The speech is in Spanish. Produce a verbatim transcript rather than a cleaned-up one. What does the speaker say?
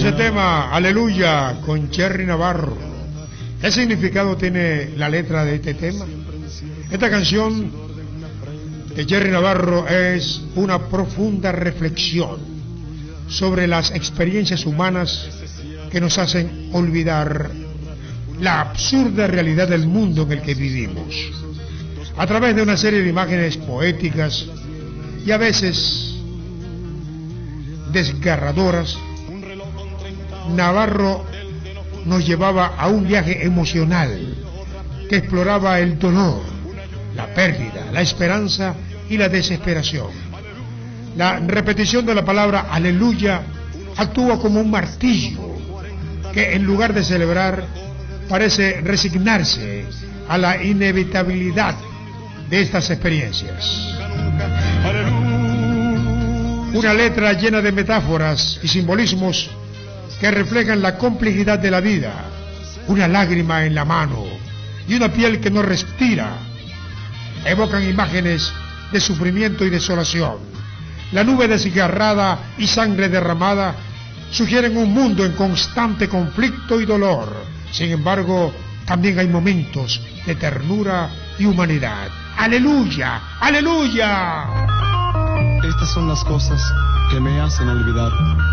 ese tema, Aleluya, con Cherry Navarro. ¿Qué significado tiene la letra de este tema? Esta canción de Cherry Navarro es una profunda reflexión sobre las experiencias humanas que nos hacen olvidar la absurda realidad del mundo en el que vivimos. A través de una serie de imágenes poéticas y a veces desgarradoras, Navarro nos llevaba a un viaje emocional que exploraba el dolor, la pérdida, la esperanza y la desesperación. La repetición de la palabra aleluya actúa como un martillo que, en lugar de celebrar, parece resignarse a la inevitabilidad de estas experiencias. Una letra llena de metáforas y simbolismos que reflejan la complejidad de la vida, una lágrima en la mano y una piel que no respira, evocan imágenes de sufrimiento y desolación. La nube desgarrada y sangre derramada sugieren un mundo en constante conflicto y dolor. Sin embargo, también hay momentos de ternura y humanidad. ¡Aleluya! ¡Aleluya! Estas son las cosas que me hacen olvidar